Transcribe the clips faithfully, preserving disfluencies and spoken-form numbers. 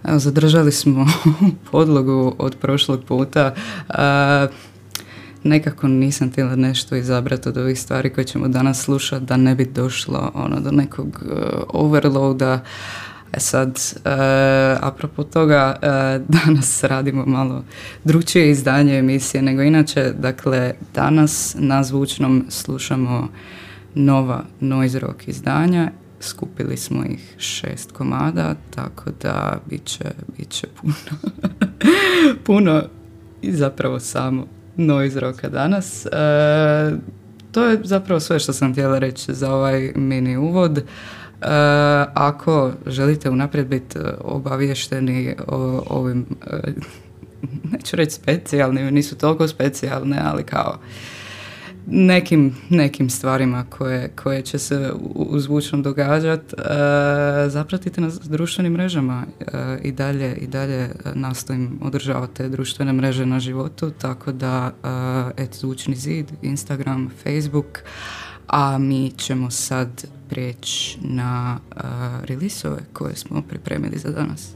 Evo, zadržali smo podlogu od prošlog puta. Uh, nekako nisam htjela nešto izabrati od ovih stvari koje ćemo danas slušati da ne bi došlo ono, do nekog uh, overloada. E sad, uh, apropo toga, uh, danas radimo malo drukčije izdanje emisije nego inače. Dakle, danas na Zvučnom slušamo nova noise rock izdanja. Skupili smo ih šest komada, tako da bit će, bit će puno, puno i zapravo samo noise rocka danas. E, to je zapravo sve što sam htjela reći za ovaj mini uvod. E, ako želite unaprijed biti obavješteni o ovim, e, neću reći specijalnim, nisu toliko specijalne, ali kao nekim, nekim stvarima koje, koje će se u, u Zvučnom događati, e, zapratite nas s društvenim mrežama. E, i dalje i dalje nastojim održavati te društvene mreže na životu, tako da e, et Zvučni zid, Instagram, Facebook, a mi ćemo sad prijeći na e, release-ove koje smo pripremili za danas.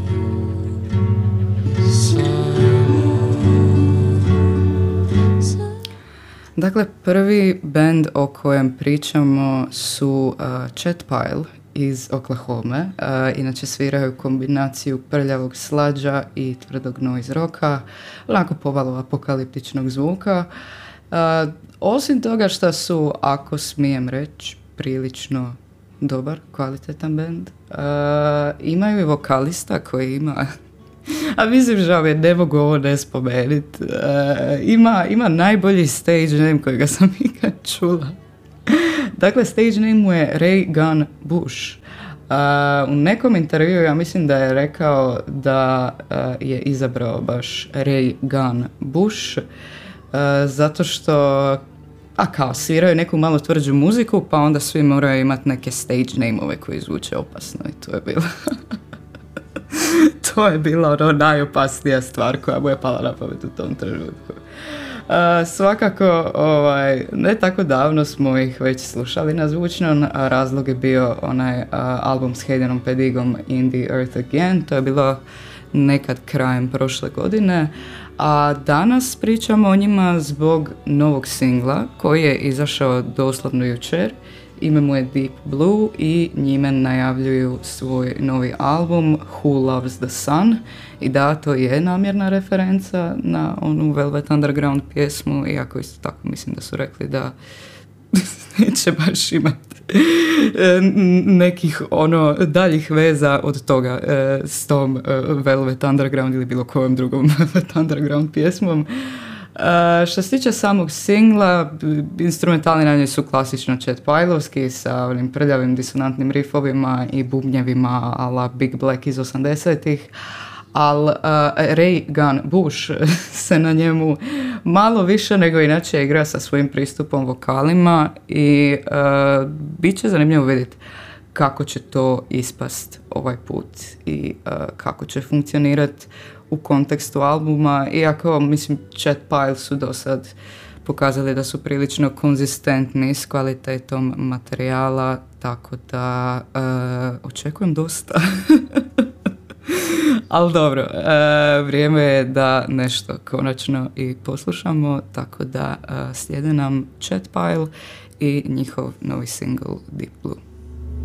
Dakle, prvi band o kojem pričamo su uh, Chatpile iz Oklahome. Uh, inače sviraju kombinaciju prljavog slađa i tvrdog noise rocka, onako pomalo apokaliptičnog zvuka. Uh, osim toga što su, ako smijem reći, prilično dobar, kvalitetan band, uh, imaju i vokalista koji ima... A mislim, žao mi je, ne mogu ovo ne spomenuti. Uh, ima, ima najbolji stage name kojega sam ikad čula. Dakle, stage name mu je Ray Gun Bush. Uh, u nekom intervjuu ja mislim da je rekao da uh, je izabrao baš Ray Gun Bush, uh, zato što a kao sviraju neku malo tvrđu muziku, pa onda svi moraju imati neke stage name-ove koji zvuče opasno i to je bilo... To je bila ono najopasnija stvar koja mu je pala na pamet u tom trenutku. Uh, svakako, ovaj, ne tako davno smo ih već slušali na Zvučnom, a razlog je bio onaj uh, album s Haydenom Pedigom In the Earth Again. To je bilo nekad krajem prošle godine, a danas pričamo o njima zbog novog singla koji je izašao doslovno jučer. Ime mu je Deep Blue i njime najavljuju svoj novi album Who Loves the Sun. I da, to je namjerna referenca na onu Velvet Underground pjesmu, iako isto tako mislim da su rekli da neće baš imati nekih ono daljih veza od toga s tom Velvet Underground ili bilo kojom drugom Velvet Underground pjesmom. Uh, što se tiče samog singla, instrumentalni na njoj su klasično Chatpilovski sa onim prljavim disonantnim riffovima i bubnjevima a la Big Black iz osamdesetih, ali uh, Ray Gun Bush se na njemu malo više nego inače igra sa svojim pristupom vokalima i uh, bit će zanimljivo vidjeti kako će to ispast ovaj put i uh, kako će funkcionirati u kontekstu albuma, iako, mislim, Chatpile su do sad pokazali da su prilično konzistentni s kvalitetom materijala, tako da uh, očekujem dosta. Ali dobro, uh, vrijeme je da nešto konačno i poslušamo, tako da uh, slijede nam Chatpile i njihov novi single Deep Blue.